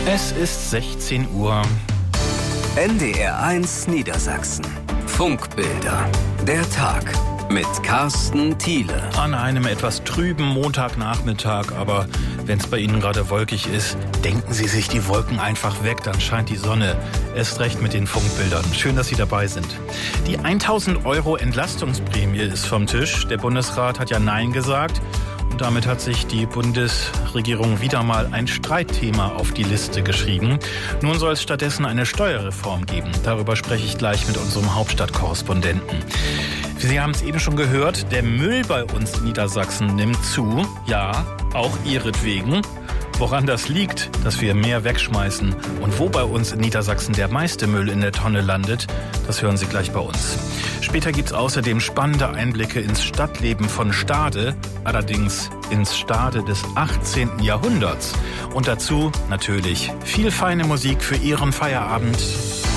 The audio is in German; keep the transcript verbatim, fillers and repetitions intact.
Es ist sechzehn Uhr. N D R eins Niedersachsen. Funkbilder. Der Tag mit Carsten Thiele. An einem etwas trüben Montagnachmittag, aber wenn es bei Ihnen gerade wolkig ist, denken Sie sich die Wolken einfach weg, dann scheint die Sonne. Erst recht mit den Funkbildern. Schön, dass Sie dabei sind. Die tausend Euro Entlastungsprämie ist vom Tisch. Der Bundesrat hat ja Nein gesagt. Und damit hat sich die Bundesregierung wieder mal ein Streitthema auf die Liste geschrieben. Nun soll es stattdessen eine Steuerreform geben. Darüber spreche ich gleich mit unserem Hauptstadtkorrespondenten. Sie haben es eben schon gehört, der Müll bei uns in Niedersachsen nimmt zu. Ja, auch ihretwegen. Woran das liegt, dass wir mehr wegschmeißen und wo bei uns in Niedersachsen der meiste Müll in der Tonne landet, das hören Sie gleich bei uns. Später gibt es außerdem spannende Einblicke ins Stadtleben von Stade, allerdings ins Stade des achtzehnten Jahrhunderts. Und dazu natürlich viel feine Musik für Ihren Feierabend.